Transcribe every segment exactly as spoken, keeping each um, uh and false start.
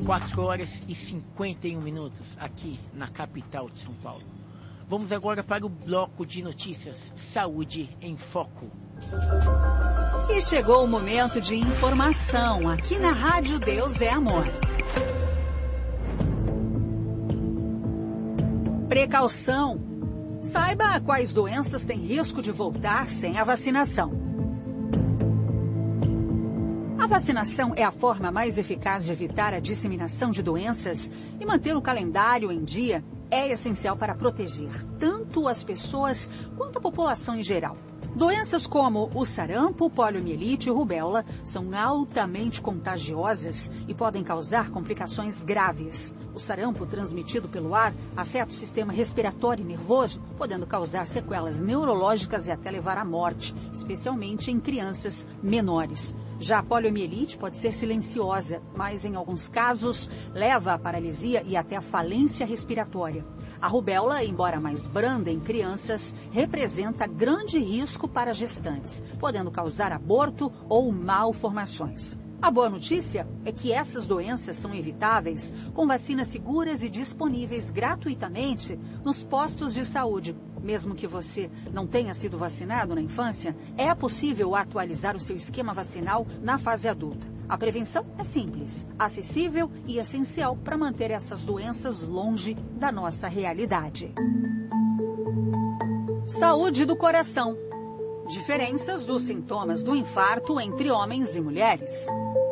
quatro horas e cinquenta e um minutos aqui na capital de São Paulo. Vamos agora para o bloco de notícias Saúde em Foco. E chegou o momento de informação aqui na Rádio Deus é Amor. Precaução. Saiba quais doenças têm risco de voltar sem a vacinação. A vacinação é a forma mais eficaz de evitar a disseminação de doenças e manter o calendário em dia é essencial para proteger tanto as pessoas quanto a população em geral. Doenças como o sarampo, poliomielite e rubéola são altamente contagiosas e podem causar complicações graves. O sarampo, transmitido pelo ar, afeta o sistema respiratório e nervoso, podendo causar sequelas neurológicas e até levar à morte, especialmente em crianças menores. Já a poliomielite pode ser silenciosa, mas em alguns casos leva à paralisia e até à falência respiratória. A rubéola, embora mais branda em crianças, representa grande risco para gestantes, podendo causar aborto ou malformações. A boa notícia é que essas doenças são evitáveis com vacinas seguras e disponíveis gratuitamente nos postos de saúde. Mesmo que você não tenha sido vacinado na infância, é possível atualizar o seu esquema vacinal na fase adulta. A prevenção é simples, acessível e essencial para manter essas doenças longe da nossa realidade. Saúde do coração. Diferenças dos sintomas do infarto entre homens e mulheres.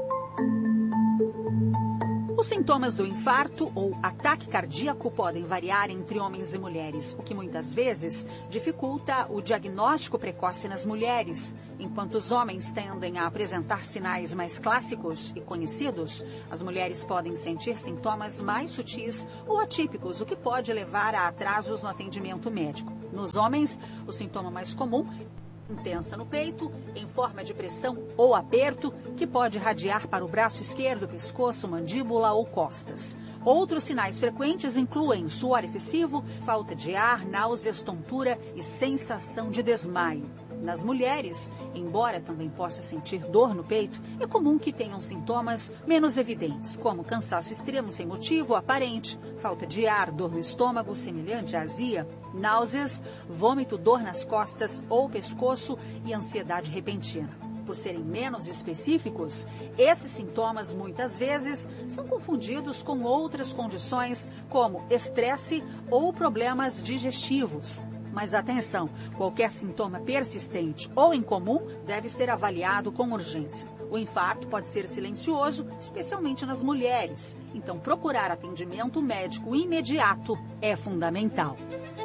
Os sintomas do infarto ou ataque cardíaco podem variar entre homens e mulheres, o que muitas vezes dificulta o diagnóstico precoce nas mulheres. Enquanto os homens tendem a apresentar sinais mais clássicos e conhecidos, as mulheres podem sentir sintomas mais sutis ou atípicos, o que pode levar a atrasos no atendimento médico. Nos homens, o sintoma mais comum intensa no peito, em forma de pressão ou aperto, que pode irradiar para o braço esquerdo, pescoço, mandíbula ou costas. Outros sinais frequentes incluem suor excessivo, falta de ar, náuseas, tontura e sensação de desmaio. Nas mulheres, embora também possa sentir dor no peito, é comum que tenham sintomas menos evidentes, como cansaço extremo sem motivo aparente, falta de ar, dor no estômago semelhante à azia, náuseas, vômito, dor nas costas ou pescoço e ansiedade repentina. Por serem menos específicos, esses sintomas muitas vezes são confundidos com outras condições, como estresse ou problemas digestivos. Mas atenção, qualquer sintoma persistente ou incomum deve ser avaliado com urgência. O infarto pode ser silencioso, especialmente nas mulheres. Então, procurar atendimento médico imediato é fundamental.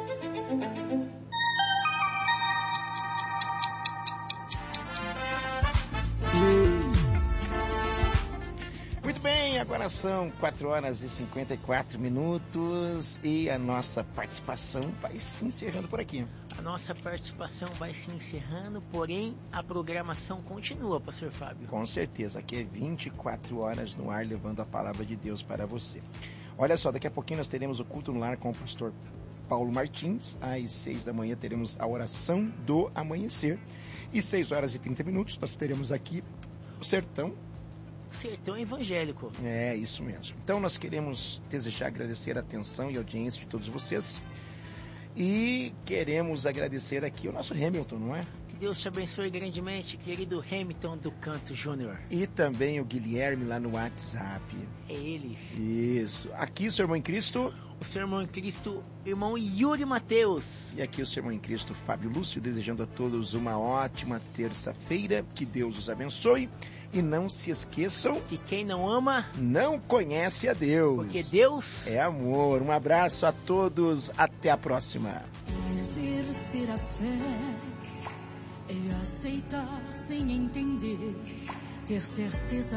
Muito bem, agora são quatro horas e cinquenta e quatro minutos e a nossa participação vai se encerrando por aqui. A nossa participação vai se encerrando, porém a programação continua, pastor Fábio. Com certeza, aqui é vinte e quatro horas no ar, levando a palavra de Deus para você. Olha só, daqui a pouquinho nós teremos o culto no lar com o pastor Paulo Martins. Às seis da manhã teremos a oração do amanhecer. E seis horas e trinta minutos nós teremos aqui o Sertão. Sertão evangélico. É, isso mesmo. Então nós queremos desejar agradecer a atenção e a audiência de todos vocês. E queremos agradecer aqui o nosso Hamilton, não é? Que Deus te abençoe grandemente, querido Hamilton do Canto Júnior. E também o Guilherme lá no WhatsApp. É eles. Isso. Aqui o seu irmão em Cristo. O seu irmão em Cristo, irmão Yuri Mateus. E aqui o seu irmão em Cristo, Fábio Lúcio, desejando a todos uma ótima terça-feira. Que Deus os abençoe. E não se esqueçam que quem não ama não conhece a Deus. Porque Deus é amor. Um abraço a todos. Até a próxima. Exercer a fé é aceitar sem entender, ter certeza